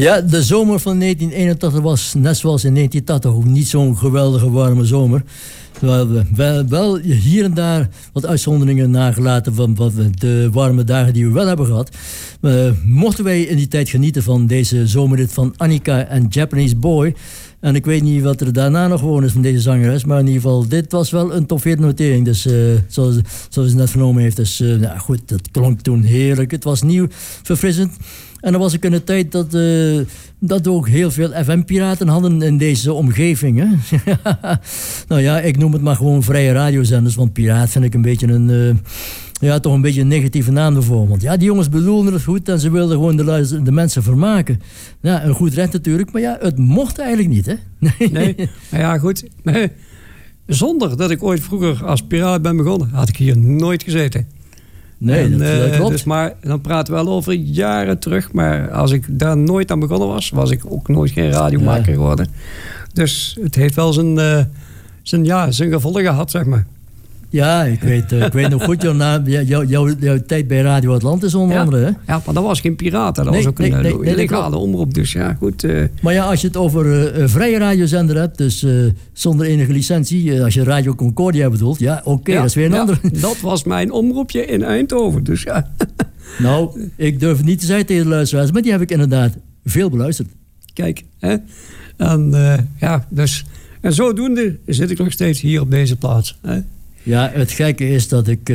Ja, de zomer van 1981 was net zoals in 1980 ook niet zo'n geweldige warme zomer. Wel hier en daar wat uitzonderingen nagelaten van de warme dagen die we wel hebben gehad. Mochten wij in die tijd genieten van deze zomerrit van Annika en Japanese Boy. En ik weet niet wat er daarna nog gewoon is van deze zangeres. Maar in ieder geval, dit was wel een top 40 notering. Dus zoals ze net vernomen heeft. Dus nou goed, dat klonk toen heerlijk. Het was nieuw, verfrissend. En dan was ik in de tijd dat we ook heel veel FM-piraten hadden in deze omgeving. Hè? Nou ja, ik noem het maar gewoon vrije radiozenders. Want piraat vind ik een beetje toch een beetje een negatieve naam ervoor. Want ja, die jongens bedoelden het goed en ze wilden gewoon de mensen vermaken. Ja, een goed recht natuurlijk, maar ja, het mocht eigenlijk niet, hè? Nee, maar ja, goed. Zonder dat ik ooit vroeger als piraat ben begonnen, had ik hier nooit gezeten. Nee, dat klopt. Dus maar dan praten we wel over jaren terug. Maar als ik daar nooit aan begonnen was ik ook nooit geen radiomaker geworden. Dus het heeft wel zijn gevolgen gehad, zeg maar. Ja, ik weet nog goed jouw tijd bij Radio Atlantis onder andere. Hè? Ja, maar dat was geen piraten. Dat was ook een illegale omroep. Dus ja, goed. Maar ja, als je het over vrije radiozender hebt, dus zonder enige licentie, als je Radio Concordia bedoelt, ja, oké, dat is weer een andere. Dat was mijn omroepje in Eindhoven, dus ja. Nou, ik durf het niet te zeggen tegen de luisteraars, maar die heb ik inderdaad veel beluisterd. Kijk, hè. En dus... En zodoende zit ik nog steeds hier op deze plaats, hè. Ja, het gekke is dat ik,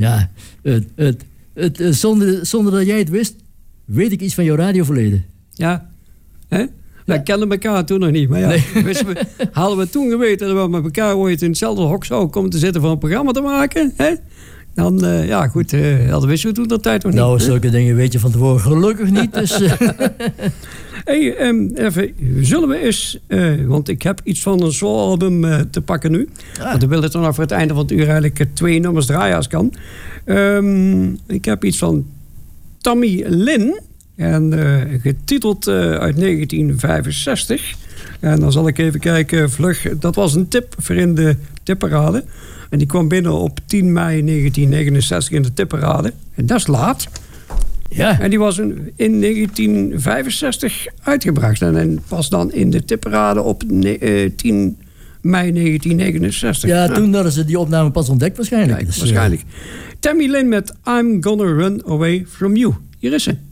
zonder dat jij het wist, weet ik iets van jouw radioverleden. Ja, hè? Wij kenden elkaar toen nog niet, maar ja, hadden we toen geweten dat we met elkaar ooit in hetzelfde hok zouden komen te zitten voor een programma te maken, hè? Dan, dat wisten we toen dat tijd nog niet. Nou, zulke dingen weet je van tevoren gelukkig niet, dus... Hey, even, zullen we eens... want ik heb iets van een soloalbum te pakken nu. Want dan wil ik dan voor het einde van het uur eigenlijk 2 nummers draaien als kan. Ik heb iets van Tommy Lynn. En getiteld uit 1965. En dan zal ik even kijken, vlug. Dat was een tip voor in de tipparade. En die kwam binnen op 10 mei 1969 in de tipparade. En dat is laat. Ja. En die was in 1965 uitgebracht. En pas dan in de tipparade op 10 mei 1969. Ja, toen hadden ze die opname pas ontdekt waarschijnlijk. Ja, waarschijnlijk. Tommy Lynn met I'm Gonna Run Away From You. Hier is ze.